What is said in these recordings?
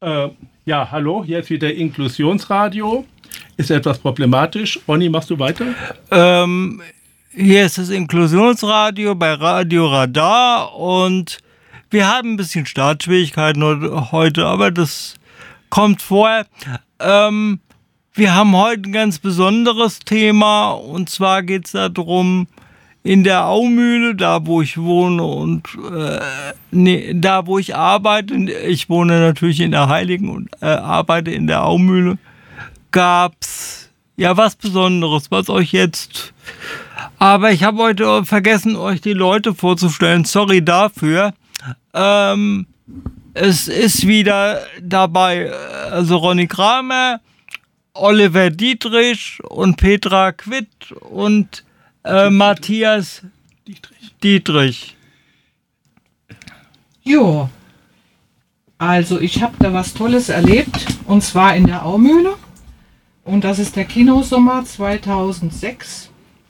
Ja, hallo, hier ist wieder Inklusionsradio. Ist etwas problematisch. Ronny, machst du weiter? Hier ist das Inklusionsradio bei Radio Radar und wir haben ein bisschen Startschwierigkeiten heute, aber das kommt vor. Wir haben heute ein ganz besonderes Thema und zwar geht es darum, in der Aumühle, da wo ich wohne und da wo ich arbeite, ich wohne natürlich in der Heiligen und arbeite in der Aumühle, gab's ja was Besonderes, was euch jetzt... Aber ich habe heute vergessen, euch die Leute vorzustellen, sorry dafür. Es ist wieder dabei, also Ronny Kramer, Oliver Dietrich und Petra Quitt und Matthias Dietrich. Jo, also ich habe da was Tolles erlebt und zwar in der Aumühle und das ist der Kinosommer 2006.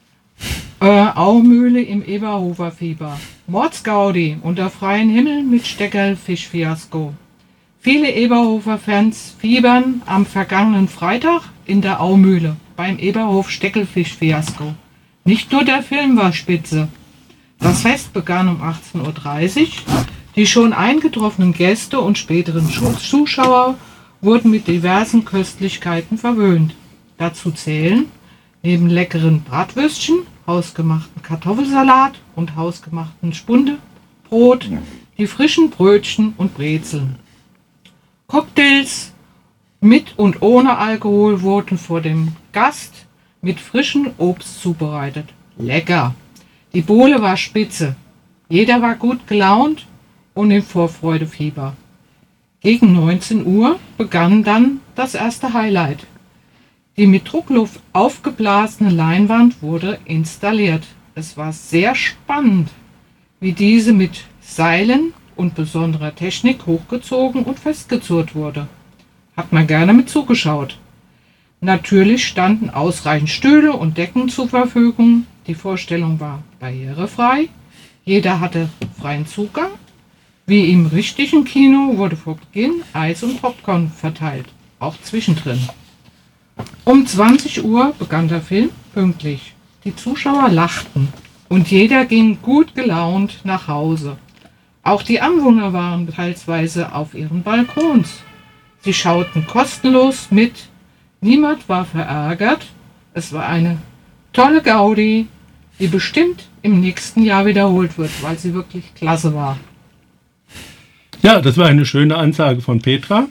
Aumühle im Eberhofer Fieber. Mordsgaudi unter freiem Himmel mit Steckerl-Fischfiasko. Viele Eberhofer-Fans fiebern am vergangenen Freitag in der Aumühle beim Eberhof-Steckelfisch-Fiasko. Nicht nur der Film war spitze. Das Fest begann um 18:30 Uhr. Die schon eingetroffenen Gäste und späteren Zuschauer wurden mit diversen Köstlichkeiten verwöhnt. Dazu zählen neben leckeren Bratwürstchen, hausgemachten Kartoffelsalat und hausgemachten Spundebrot die frischen Brötchen und Brezeln. Cocktails mit und ohne Alkohol wurden vor dem Gast mit frischem Obst zubereitet. Lecker! Die Bowle war spitze. Jeder war gut gelaunt und im Vorfreudefieber. Gegen 19 Uhr begann dann das erste Highlight. Die mit Druckluft aufgeblasene Leinwand wurde installiert. Es war sehr spannend, wie diese mit Seilen und besonderer Technik hochgezogen und festgezurrt wurde. Hat man gerne mit zugeschaut. Natürlich standen ausreichend Stühle und Decken zur Verfügung. Die Vorstellung war barrierefrei. Jeder hatte freien Zugang. Wie im richtigen Kino wurde vor Beginn Eis und Popcorn verteilt, auch zwischendrin. Um 20 Uhr begann der Film pünktlich. Die Zuschauer lachten und jeder ging gut gelaunt nach Hause. Auch die Anwohner waren teilweise auf ihren Balkons. Sie schauten kostenlos mit. Niemand war verärgert. Es war eine tolle Gaudi, die bestimmt im nächsten Jahr wiederholt wird, weil sie wirklich klasse war. Ja, das war eine schöne Ansage von Petra.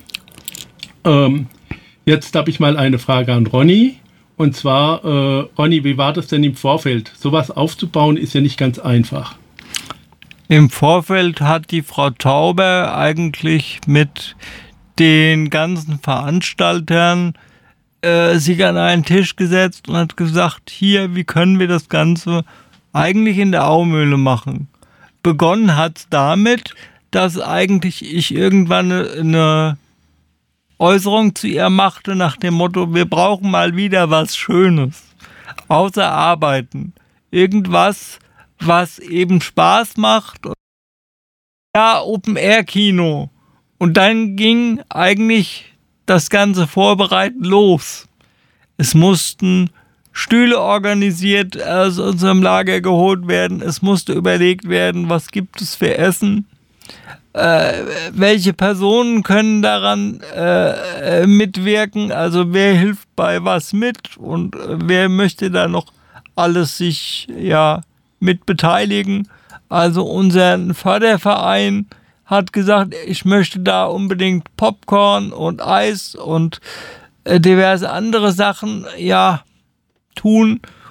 Jetzt habe ich mal eine Frage an Ronny. Und zwar, Ronny, wie war das denn im Vorfeld? Sowas aufzubauen ist ja nicht ganz einfach. Im Vorfeld hat die Frau Tauber eigentlich mit den ganzen Veranstaltern sich an einen Tisch gesetzt und hat gesagt, hier, wie können wir das Ganze eigentlich in der Aumühle machen? Begonnen hat es damit, dass eigentlich ich irgendwann eine Äußerung zu ihr machte nach dem Motto, wir brauchen mal wieder was Schönes, außer Arbeiten. Irgendwas, was eben Spaß macht. Ja, Open-Air-Kino. Und dann ging eigentlich das ganze Vorbereiten los. Es mussten Stühle organisiert aus unserem Lager geholt werden. Es musste überlegt werden, was gibt es für Essen. Welche Personen können daran mitwirken, also wer hilft bei was mit und wer möchte da noch alles sich mit beteiligen. Also unser Förderverein hat gesagt, ich möchte da unbedingt Popcorn und Eis und diverse andere Sachen tun